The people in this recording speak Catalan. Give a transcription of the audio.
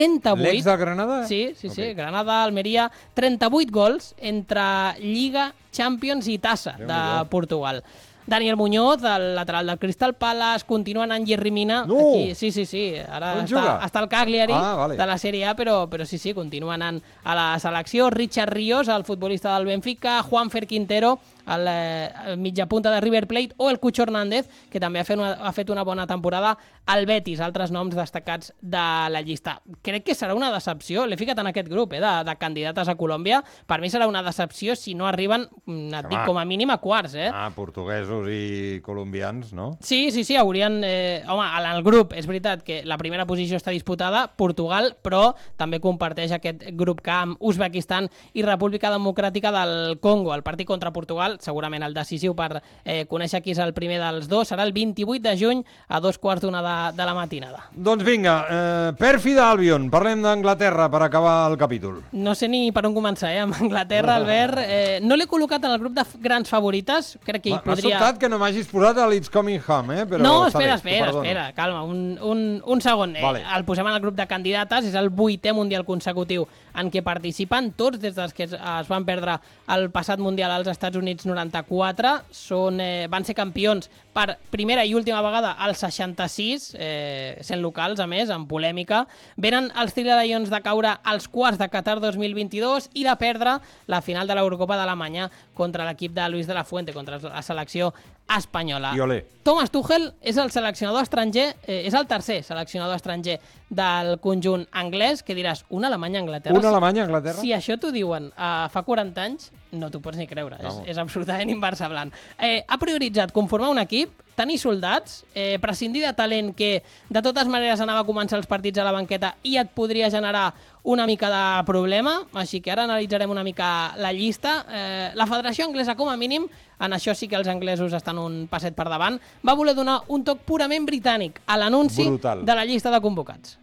38. L'ex del Granada? Sí, Granada, Almeria, 38 gols entre Lliga, Champions i Tassa de Portugal. Daniel Muñoz, el lateral del Crystal Palace, continua anant Yerry Mina. No! Aquí, sí. Ara està al Cagliari de la Sèrie A, però sí, continua anant a la selecció. Richard Ríos, el futbolista del Benfica, Juanfer Quintero, el mitjapunta de River Plate, o el Cucho Hernández, que també ha fet una bona temporada al Betis, altres noms destacats de la llista. Crec que serà una decepció, l'he ficat en aquest grup de candidates a Colòmbia. Per mi serà una decepció si no arriben, dic, com a mínim a quarts. Portuguesos i colombians, no? Sí, haurien... Home, en el grup és veritat que la primera posició està disputada, Portugal, però també comparteix aquest grup K amb Uzbekistan i República Democràtica del Congo. El partit contra Portugal, segurament el decisiu per conèixer qui és el primer dels dos, serà el 28 de juny a 2:15 de la matinada. Doncs vinga, Pèrfida Albion, parlem d'Anglaterra per acabar el capítol. No sé ni per on començar, amb Anglaterra, Albert. No l'he col·locat en el grup de grans favorites, crec que hi podria... M'ha sobtat que no m'hagis posat a l'It's Coming Home, però... No, espera, calma, un segon. Vale. El posem en el grup de candidates, és el 8è Mundial consecutiu en què participen tots des que es van perdre el passat Mundial als Estats Units 94. Van ser campions per primera i última vegada al 66, sent locals, a més, amb polèmica. Venen els Three Lions de caure als quarts de Qatar 2022 i de perdre la final de l'Eurocopa d'Alemanya contra l'equip de Luis de la Fuente, contra la selecció espanyola. I olé. Thomas Tuchel és el seleccionador estranger, és el tercer seleccionador estranger del conjunt anglès, que diràs, una Alemanya a Anglaterra? Una Alemanya a Anglaterra? Si això t'ho diuen fa 40 anys, no t'ho pots ni creure, és absolutament inversablant. Ha prioritzat conformar un equip, tenir soldats, prescindir de talent que de totes maneres anava a començar els partits a la banqueta i et podria generar una mica de problema, així que ara analitzarem una mica la llista. La Federació Anglesa, com a mínim, en això sí que els anglesos estan un passet per davant, va voler donar un toc purament britànic a l'anunci de la llista de convocats.